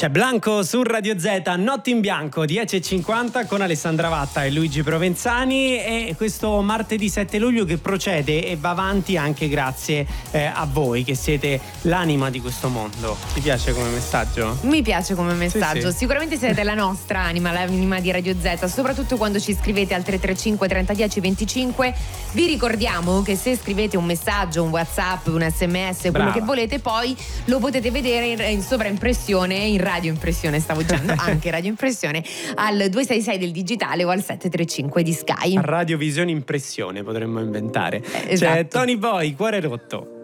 C'è Blanco su Radio Z, Notte in Bianco 10:50 con Alessandra Vatta e Luigi Provenzani, e questo martedì 7 luglio che procede e va avanti anche grazie a voi che siete l'anima di questo mondo. Ti piace come messaggio? Mi piace come messaggio, sì. Sicuramente siete la nostra anima, l'anima di Radio Z, soprattutto quando ci scrivete al 335 30 10 25. Vi ricordiamo che se scrivete un messaggio, un WhatsApp, un SMS, quello che volete, poi lo potete vedere in sovraimpressione, in radioimpressione stavo dicendo, anche radioimpressione, al 266 del digitale o al 735 di Sky. Radiovisione impressione potremmo inventare. Esatto. C'è Tony Boy, Cuore rotto.